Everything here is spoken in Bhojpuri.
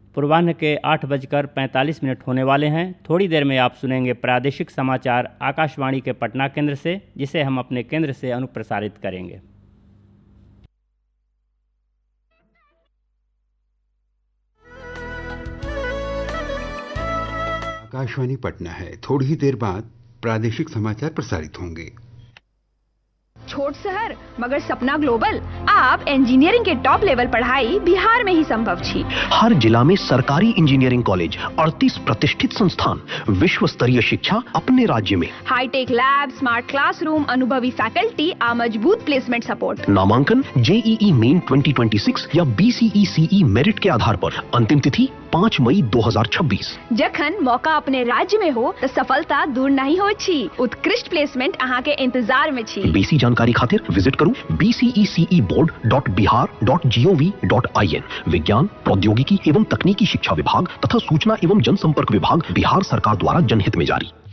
पूर्वाह्न के 8:45 होने वाले हैं। थोड़ी देर में आप सुनेंगे प्रादेशिक समाचार आकाशवाणी के पटना केंद्र से, जिसे हम अपने केंद्र से अनुप्रसारित करेंगे। आकाशवाणी पटना है। थोड़ी ही देर बाद प्रादेशिक समाचार प्रसारित होंगे। छोट शहर मगर सपना ग्लोबल। आप इंजीनियरिंग के टॉप लेवल पढ़ाई बिहार में ही संभव छी। हर जिला में सरकारी इंजीनियरिंग कॉलेज, 38 प्रतिष्ठित संस्थान, विश्व स्तरीय शिक्षा अपने राज्य में, हाईटेक लैब, स्मार्ट क्लासरूम, अनुभवी फैकल्टी आ मजबूत प्लेसमेंट सपोर्ट। नामांकन जेईई मेन 2026 या BCECE मेरिट के आधार पर। अंतिम तिथि 5 मई 2026। जखन मौका अपने राज्य में हो तो सफलता दूर नहीं हो छी। उत्कृष्ट प्लेसमेंट अहाँ के इंतजार में छी। बेसी जानकारी खातिर विजिट करू bceceboard.bihar.gov.in। विज्ञान, प्रौद्योगिकी एवं तकनीकी शिक्षा विभाग तथा सूचना एवं जनसंपर्क विभाग, बिहार सरकार द्वारा जनहित में जारी।